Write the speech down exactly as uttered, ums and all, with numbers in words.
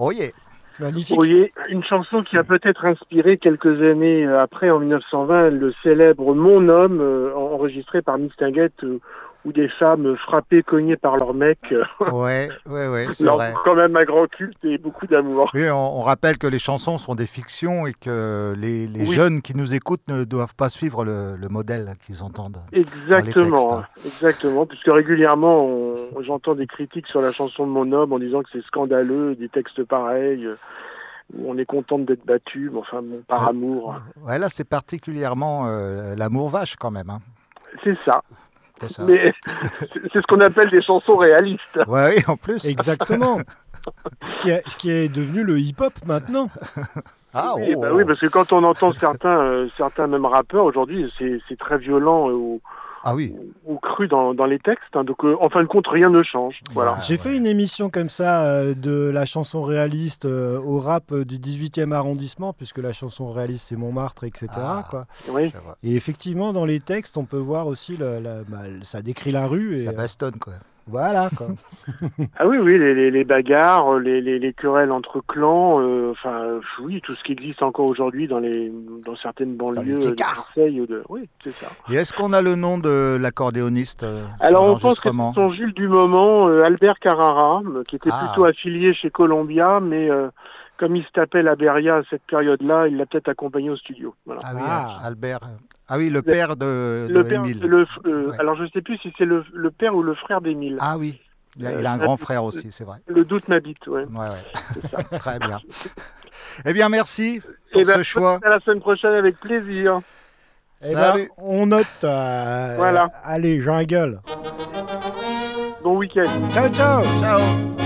Oh yeah. Magnifique. Oui, une chanson qui a peut-être inspiré quelques années après, en dix-neuf cent vingt, le célèbre Mon homme, euh, enregistré par Mistinguett, euh, où des femmes frappées, cognées par leur mec, euh, Ouais, ouais, ouais, c'est leur vrai. font quand même un grand culte et beaucoup d'amour. Oui, on, on rappelle que les chansons sont des fictions et que les, les Oui. jeunes qui nous écoutent ne doivent pas suivre le, le modèle qu'ils entendent dans les textes. Exactement, hein. exactement, puisque régulièrement, on- j'entends des critiques sur la chanson de Mon homme en disant que c'est scandaleux, des textes pareils, euh, où on est content d'être battu, mais enfin, bon, par Euh, amour. Ouais, là, c'est particulièrement euh, l'amour vache quand même. hein. C'est ça. C'est ça. Mais c'est c'est ce qu'on appelle des chansons réalistes. Ouais, oui, en plus. Exactement. Ce qui, est, ce qui est devenu le hip-hop maintenant. Ah, Oui, oh, bah oh. oui, parce que quand on entend certains, euh, certains même rappeurs aujourd'hui, c'est c'est très violent euh, ou, Ah oui. ou cru dans, dans les textes. hein. donc, euh, en fin de compte, rien ne change. Voilà. Ah, J'ai ouais. fait une émission comme ça euh, de la chanson réaliste euh, au rap euh, du dix-huitième arrondissement, puisque la chanson réaliste c'est Montmartre, et cetera. Ah. Quoi. Oui. Je vois. Et effectivement, dans les textes, on peut voir aussi, le, la- bah, ça décrit la rue. Et, Ça euh, bastonne, quoi. voilà. Quoi. Ah oui, oui, les, les, les bagarres, les, les, les querelles entre clans, euh, enfin, euh, oui, tout ce qui existe encore aujourd'hui dans les dans certaines banlieues de écarts. Marseille ou de, oui, c'est ça. Et est-ce qu'on a le nom de l'accordéoniste euh, Alors, sur on pense que c'est l'enregistrement son Jules du moment, euh, Albert Carrara, euh, qui était Ah. plutôt affilié chez Columbia, mais euh, comme il se tapait la Beria à cette période-là, il l'a peut-être accompagné au studio. Voilà. Ah oui, Ah. Albert. Ah oui, le père de, Le de père, Émile. le, euh, Ouais. alors je sais plus si c'est le, le père ou le frère d'Émile. Ah oui, il a, Euh, il a un ça grand doute- frère aussi, c'est vrai. Le doute m'habite, ouais. Ouais, ouais. C'est ça. Très bien. Eh bien, merci pour Eh ben, ce choix. à la semaine prochaine avec plaisir. Eh ben, Salut. on note. euh, Voilà. Allez, jungle. Bon week-end. Ciao, ciao. Ciao.